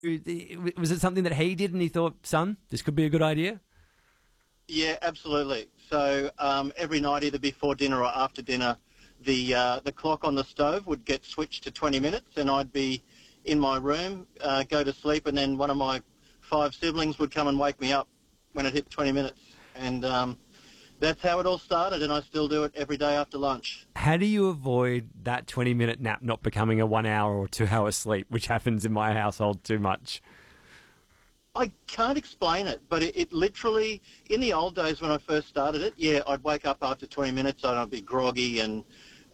Was it something that he did and he thought, son, this could be a good idea? Yeah, absolutely. So every night, either before dinner or after dinner, the clock on the stove would get switched to 20 minutes, and I'd be in my room, go to sleep, and then one of my 5 siblings would come and wake me up when it hit 20 minutes. And that's how it all started, and I still do it every day after lunch. How do you avoid that 20-minute nap not becoming a 1 hour or 2 hour sleep, which happens in my household too much? I can't explain it, but it literally, in the old days when I first started it, yeah, I'd wake up after 20 minutes and I'd be groggy and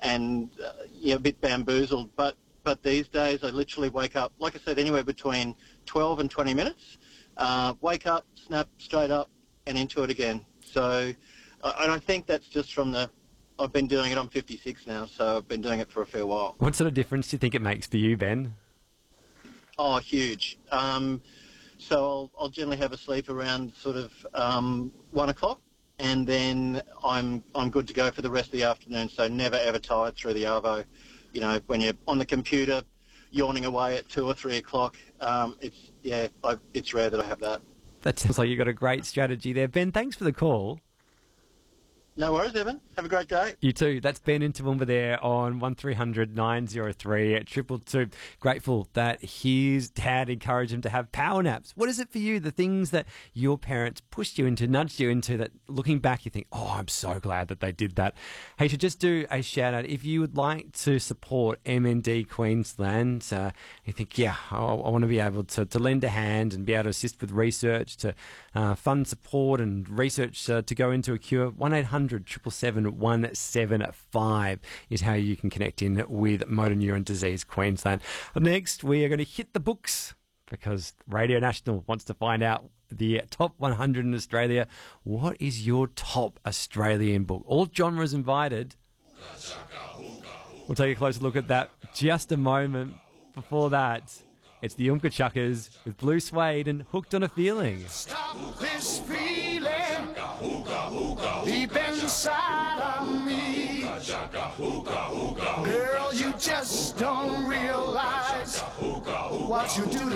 a bit bamboozled. But these days I literally wake up, like I said, anywhere between 12 and 20 minutes, wake up, snap straight up and into it again. So, and I think that's just from I've been doing it, I'm 56 now, so I've been doing it for a fair while. What sort of difference do you think it makes for you, Ben? Oh, huge. So I'll generally have a sleep around sort of 1 o'clock, and then I'm good to go for the rest of the afternoon. So never ever tired through the arvo. You know, when you're on the computer, yawning away at 2 or 3 o'clock, it's rare that I have that. That sounds like you've got a great strategy there, Ben. Thanks for the call. No worries, Evan. Have a great day. You too. That's Ben in Toowoomba there on 1300 903 222. Grateful that his dad encouraged him to have power naps. What is it for you? The things that your parents pushed you into, nudged you into, that looking back you think, oh, I'm so glad that they did that. Hey, to just do a shout out, if you would like to support MND Queensland, you think, yeah, I want to be able to lend a hand and be able to assist with research, to fund support and research to go into a cure, 1-800 777 175 is how you can connect in with Motor Neurone Disease Queensland. Next, we are going to hit the books because Radio National wants to find out the top 100 in Australia. What is your top Australian book? All genres invited. We'll take a closer look at that just a moment. Before that, it's the Oompa Chuckers with Blue Suede and Hooked on a Feeling. Stop this feeling deep inside of me. Girl, you just don't realize what you do to